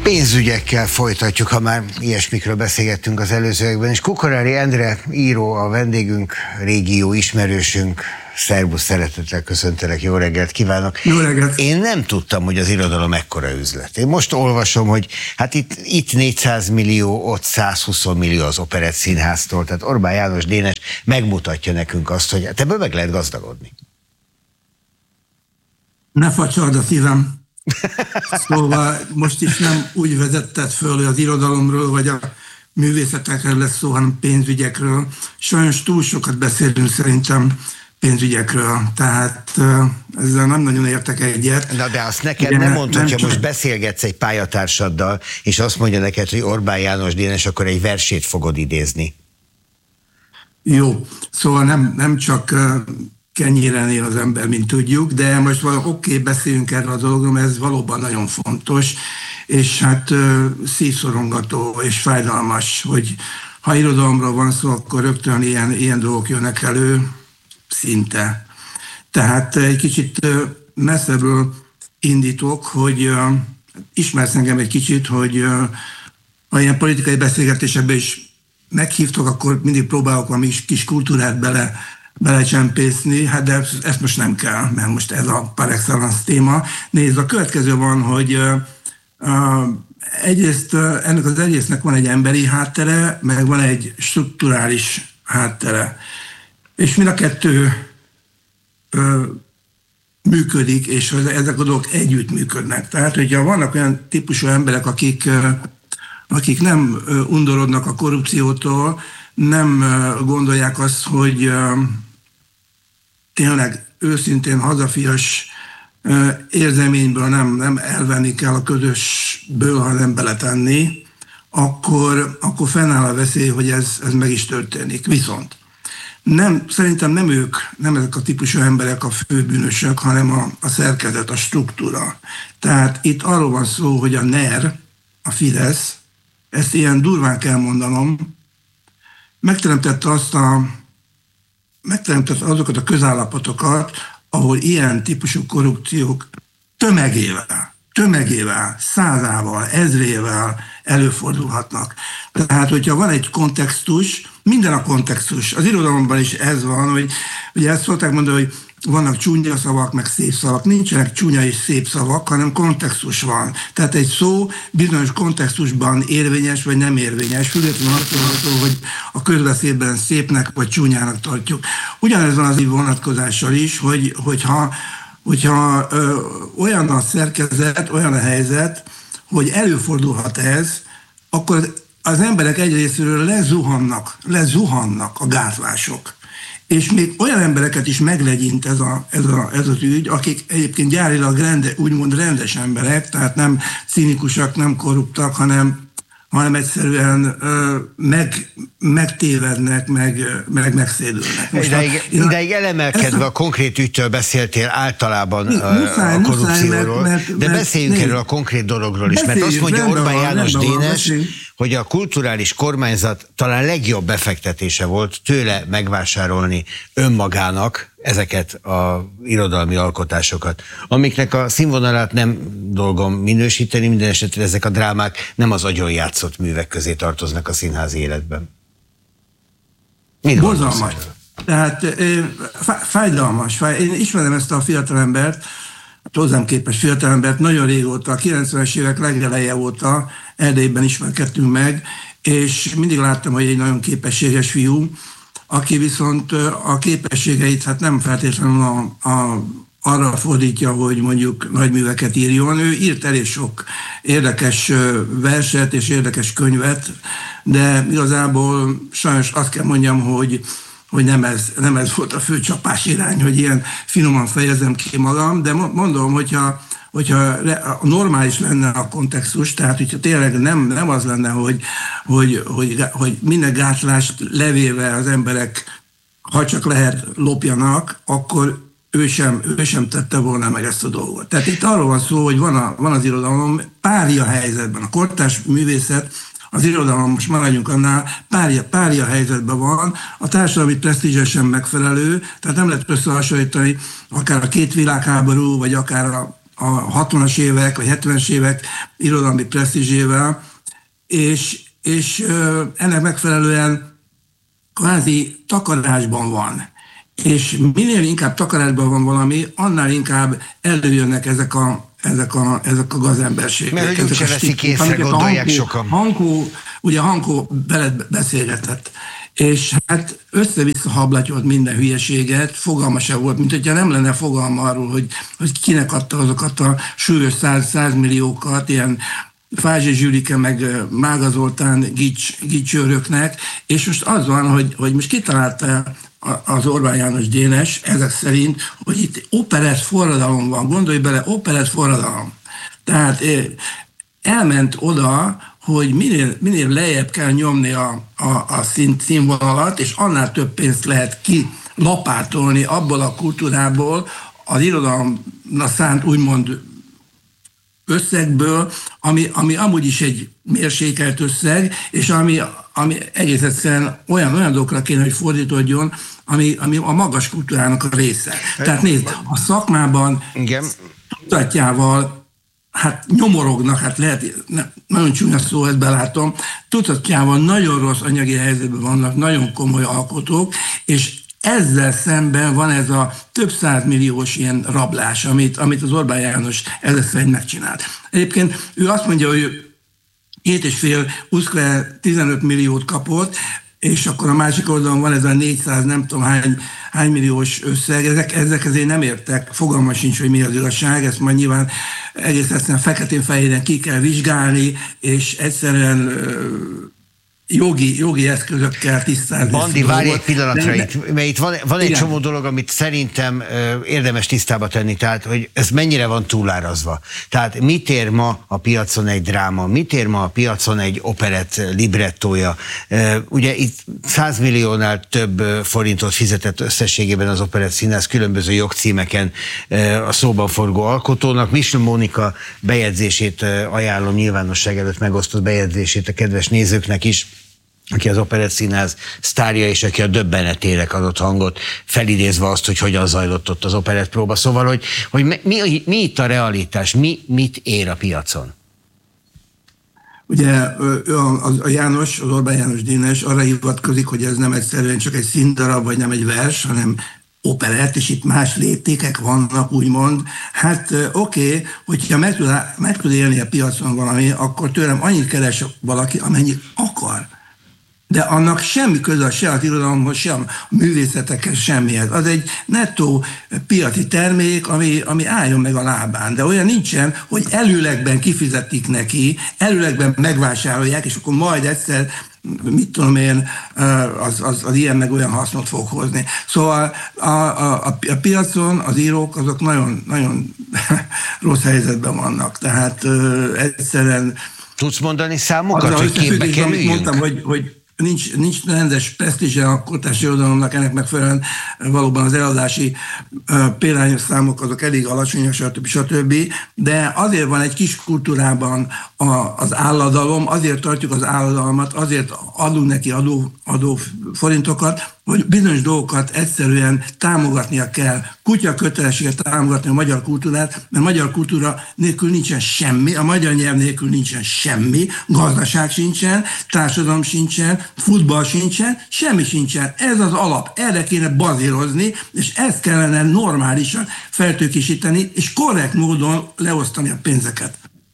Pénzügyekkel folytatjuk, ha már ilyesmikről beszélgettünk az előzőekben, és Kukorári Endre író a vendégünk, régi jó ismerősünk. Szerbusz, szeretettel köszöntelek, jó reggelt kívánok. Jó reggelt. Én nem tudtam, hogy az irodalom ekkora üzlet. Én most olvasom, hogy hát itt 400 millió, ott 120 millió az Operett Színháztól, tehát Orbán János Dénes megmutatja nekünk azt, hogy hát ebből meg lehet gazdagodni. Ne facsard a szívem. Szóval most is nem úgy vezetted föl, hogy az irodalomról vagy a művészetekről lesz szó, hanem pénzügyekről. Sajnos túl sokat beszélünk szerintem pénzügyekről, tehát ezzel nem nagyon értek egyet. Na de azt neked nem mondd, hogyha most beszélgetsz egy pályatársaddal, és azt mondja neked, hogy Orbán János Dénes, akkor egy versét fogod idézni. Jó, szóval nem csak kenyéren él az ember, mint tudjuk, de most oké, beszéljünk erről a dologról, mert ez valóban nagyon fontos, és hát szívszorongató és fájdalmas, hogy ha irodalomról van szó, akkor rögtön ilyen dolgok jönnek elő, szinte. Tehát egy kicsit messzebbről indítok, hogy ismersz engem egy kicsit, hogy ha ilyen politikai beszélgetésekben is meghívtok, akkor mindig próbálok valami kis kultúrát belecsempészni, hát de ezt most nem kell, mert most ez a par excellence téma. Nézd, a következő van, hogy egyrészt ennek az egésznek van egy emberi háttere, meg van egy strukturális háttere. És mind a kettő működik, és ezek a dolgok együtt működnek. Tehát, hogyha vannak olyan típusú emberek, akik nem undorodnak a korrupciótól, nem gondolják azt, hogy tényleg őszintén hazafias érzeményből nem elvenni kell a közösből, hanem beletenni, akkor fennáll a veszély, hogy ez meg is történik. Viszont szerintem nem ezek a típusú emberek a főbűnösök, hanem a szerkezet, a struktúra. Tehát itt arról van szó, hogy a NER, a Fidesz, ezt ilyen durván kell mondanom, megteremtette azokat a közállapotokat, ahol ilyen típusú korrupciók tömegével, százával, ezrével előfordulhatnak. Tehát, hogyha van egy kontextus, minden a kontextus, az irodalomban is ez van, hogy ugye ezt szokták mondani, hogy vannak csúnya szavak, meg szép szavak. Nincsenek csúnya és szép szavak, hanem kontextus van. Tehát egy szó bizonyos kontextusban érvényes, vagy nem érvényes, függetlenül attól, hogy a közbeszédben szépnek, vagy csúnyának tartjuk. Ugyanez van az így vonatkozással is, hogyha olyan a szerkezet, olyan a helyzet, hogy előfordulhat ez, akkor az emberek egyrésztről lezuhannak a gátlások. És még olyan embereket is meglegyint ez az ügy, akik egyébként gyárilag úgymond rendes emberek, tehát nem cinikusak, nem korruptak, hanem egyszerűen megtévednek, meg megszédülnek. Ideig elemelkedve a konkrét ügytől beszéltél általában a korrupcióról, de beszéljünk erről a konkrét dologról is, mert azt mondja Orbán János Dénes, hogy a kulturális kormányzat talán legjobb befektetése volt tőle megvásárolni önmagának ezeket az irodalmi alkotásokat, amiknek a színvonalát nem dolgom minősíteni, minden esetre ezek a drámák nem az agyon játszott művek közé tartoznak a színházi életben. Borzalmas. Tehát fájdalmas. Én ismerem ezt a fiatalembert, hozzám képes fiatalembert nagyon régóta, a 90-es évek legeleje óta Erdélyben ismerkedtünk meg, és mindig láttam, hogy egy nagyon képességes fiú, aki viszont a képességeit hát nem feltétlenül arra fordítja, hogy mondjuk nagy műveket írjon. Ő írt elég sok érdekes verset és érdekes könyvet, de igazából sajnos azt kell mondjam, hogy nem ez volt a fő csapás irány, hogy ilyen finoman fejezem ki magam, de mondom, hogyha normális lenne a kontextus, tehát hogyha tényleg nem az lenne, hogy minden gátlást levéve az emberek, ha csak lehet, lopjanak, akkor ő sem tette volna meg ezt a dolgot. Tehát itt arról van szó, hogy van az irodalom párja helyzetben. A kortárs művészet, az irodalom, most maradjunk annál, párja helyzetben van, a társadalmi presztízsesen megfelelő, tehát nem lehet összehasonlítani akár a két világháború, vagy akár a 60-as évek vagy 70-es évek irodalmi presztízsével, és ennek megfelelően kvázi takarásban van. És minél inkább takarásban van valami, annál inkább előjönnek ezek a gazemberségek. Mert hogy úgyse veszik észre, gondolják sokan. Hankó veled beszélgetett. És hát össze-vissza hablatyolt minden hülyeséget, fogalma se volt, mint hogyha nem lenne fogalma arról, hogy kinek adta azokat a súlyos 100 milliókat, ilyen Fázsi Zsülike, meg Mága Zoltán gicsőröknek, és most az van, hogy most kitalálta az Orbán János Dénes ezek szerint, hogy itt operett forradalom van, gondolj bele, operett forradalom. Tehát elment oda, hogy minél lejjebb kell nyomni a színvonalat, és annál több pénzt lehet kilapátolni abból a kultúrából, az irodalomra szánt úgymond összegből, ami amúgy is egy mérsékelt összeg, és ami egész egyszerűen olyan dolgokra kéne, hogy fordítódjon, ami a magas kultúrának a része. Tehát nézd, a szakmában tudatjával, hát nyomorognak, hát lehet, nagyon csúnya szó, ezt belátom, tudatjával nagyon rossz anyagi helyzetben vannak, nagyon komoly alkotók, és ezzel szemben van ez a több 100 milliós ilyen rablás, amit az Orbán János ezzel szerint megcsinált. Egyébként ő azt mondja, hogy 7,5 15 milliót kapott, és akkor a másik oldalon van ez a 400 nem tudom hány milliós összeg, ezek azért nem értek, fogalma sincs, hogy mi az igazság, ezt majd nyilván egész egyszerűen feketén-fehéren ki kell vizsgálni, és egyszerűen jogi eszközökkel tisztázni. Bandi, várj egy pillanatra itt, mert itt van egy csomó dolog, amit szerintem érdemes tisztába tenni, tehát hogy ez mennyire van túlárazva. Tehát mit ér ma a piacon egy dráma, mit ér ma a piacon egy operett librettója. Ugye itt 100 milliónál több forintot fizetett összességében az operett színház különböző jogcímeken a szóban forgó alkotónak. Misl Mónika bejegyzését ajánlom, nyilvánosság előtt megosztott bejegyzését a kedves nézőknek is, aki az Operett Színház sztárja, és aki a döbbenetének adott hangot, felidézve azt, hogy hogyan zajlott ott az operett próba. Szóval, hogy mi itt a realitás, mit ér a piacon? Ugye az Orbán János Dénes arra hivatkozik, hogy ez nem egyszerűen csak egy színdarab, vagy nem egy vers, hanem operett, és itt más léptékek vannak, úgymond. Hát oké, hogyha meg tud élni a piacon valami, akkor tőlem annyit keres valaki, amennyit akar. De annak semmi köze se az irodalomhoz, se a művészetekhez, semmihez. Az egy nettó piaci termék, ami álljon meg a lábán. De olyan nincsen, hogy előlegben kifizetik neki, előlegben megvásárolják, és akkor majd egyszer, mit tudom én, az ilyen meg olyan hasznot fog hozni. Szóval a piacon az írók azok nagyon, nagyon rossz helyzetben vannak. Tehát egyszerűen... Tudsz mondani számokat, hogy képbe kerüljünk? Mondtam, hogy nincs rendes presztízse a kortárs irodalomnak, ennek megfelelően valóban az eladási példányos számok azok elég alacsonyak, stb. De azért van egy kis kultúrában az álladalom, azért tartjuk az álladalmat, azért adunk neki adó forintokat, hogy bizonyos dolgokat egyszerűen támogatnia kell. Kutya kötelessége támogatni a magyar kultúrát, mert magyar kultúra nélkül nincsen semmi, a magyar nyelv nélkül nincsen semmi, gazdaság sincsen, társadalom sincsen, futball sincsen, semmi sincsen. Ez az alap, erre kéne bazírozni, és ezt kellene normálisan feltőkésíteni, és korrekt módon leosztani a pénzeket.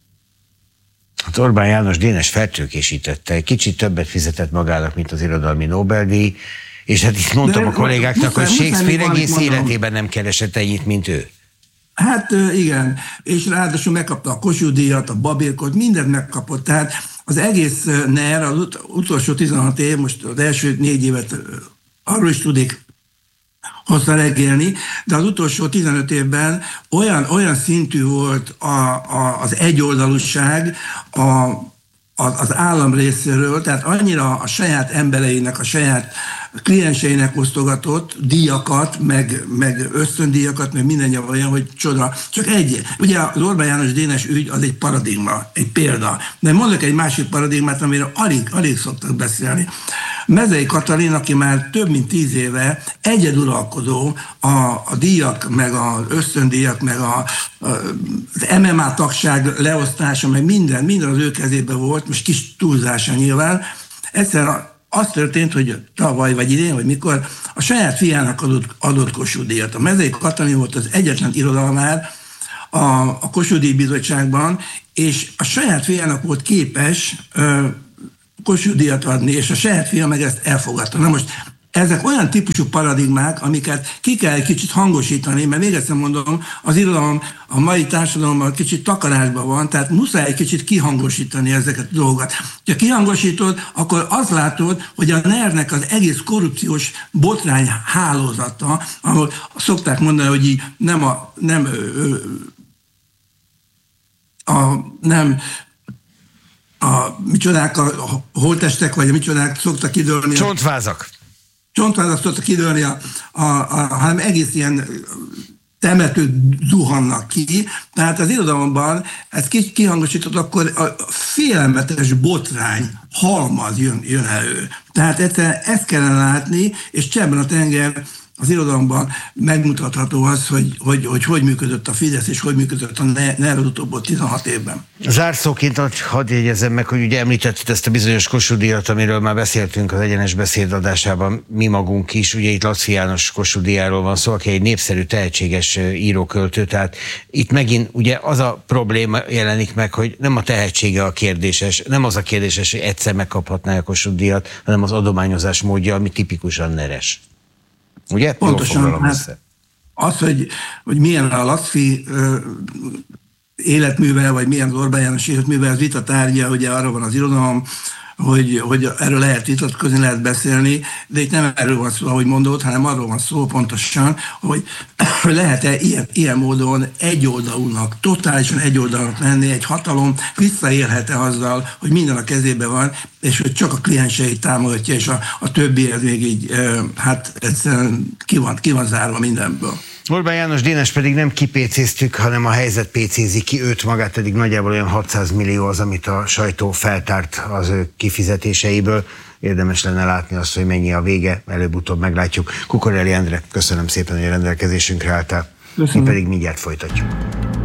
Hát Orbán János Dénes feltőkésítette, egy kicsit többet fizetett magának, mint az irodalmi Nobel-díj, és hát itt mondtam a kollégáknak, hogy Shakespeare egész életében nem keresett ennyit, mint ő. Hát igen, és ráadásul megkapta a Kossuth-díjat, a Babérkot, mindent megkapott, tehát az egész NER, az utolsó 16 év, most az első 4 évet arról is tudik hozzá regélni, de az utolsó 15 évben olyan szintű volt az egyoldalúság az állam részéről, tehát annyira a saját embereinek, a saját klienseinek osztogatott díjakat, meg ösztöndíjakat, meg minden olyan, hogy csoda. Csak egy. Ugye az Orbán János Dénes ügy az egy paradigma, egy példa. De mondok egy másik paradigmát, amire alig szoktak beszélni. Mezei Katalin, aki már több mint 10 éve egyeduralkodó a díjak, meg az ösztöndíjak, meg az MMA tagság leosztása, meg minden az ő kezében volt, most kis túlzása nyilván. Egyszer az történt, hogy tavaly vagy idén, vagy mikor a saját fiának adott Kossuth díjat. A Mezei Katalin volt az egyetlen irodalmár a Kossuth díj bizottságban, és a saját fiának volt képes Kossuth díjat adni, és a saját fia meg ezt elfogadta. Na most ezek olyan típusú paradigmák, amiket ki kell egy kicsit hangosítani, mert még egyszer mondom, az irodalom a mai társadalomban kicsit takarásban van, tehát muszáj egy kicsit kihangosítani ezeket a dolgokat. Ha kihangosítod, akkor azt látod, hogy a NER-nek az egész korrupciós botrány hálózata, ahol szokták mondani, hogy így micsodák a holttestek, vagy a micsodák szoktak kidőlni. Csontvázak Szoktak kidőlni, hanem egész ilyen temetők zuhannak ki. Tehát az irodalomban ezt kihangosított, akkor a félelmetes botrány halmaz jön elő. Tehát ezt kellene látni, és Csebben a tenger az irodalomban megmutatható az, hogy működött a Fidesz, és hogy működött a NER az utóbbi 16 évben. Zárszóként hadd jegyezzem meg, hogy ugye említetted ezt a bizonyos Kossuth díjat, amiről már beszéltünk az Egyenes Beszéd adásában mi magunk is. Ugye itt Laczky János Kossuth díjáról van szó, aki egy népszerű, tehetséges íróköltő, tehát itt megint ugye az a probléma jelenik meg, hogy nem a tehetsége a kérdéses, nem az a kérdéses, hogy egyszer megkaphatná a Kossuth díjat, hanem az adományozás módja, ami tipikusan neres. Ugye? Pontosan. Hát az, hogy milyen a Laczky életműve, vagy milyen az Orbán János életműve, az vita tárgya, ugye arra van az irodalom, hogy erről lehet vitatkozni, lehet beszélni, de itt nem erről van szó, ahogy mondod, hanem arról van szó pontosan, hogy lehet-e ilyen módon egyoldalúnak, totálisan egyoldalúnak lenni, egy hatalom visszaélhet-e azzal, hogy minden a kezében van, és hogy csak a klienseit támogatja, és a többi ez még így, hát egyszerűen ki van zárva mindenből. Orbán János Dénes pedig nem kipécéztük, hanem a helyzet pécézi ki őt, magát pedig nagyjából olyan 600 millió az, amit a sajtó feltárt az ő kifizetéseiből. Érdemes lenne látni azt, hogy mennyi a vége, előbb-utóbb meglátjuk. Kukorelli Endre, köszönöm szépen, hogy a rendelkezésünkre álltál. Mi pedig mindjárt folytatjuk.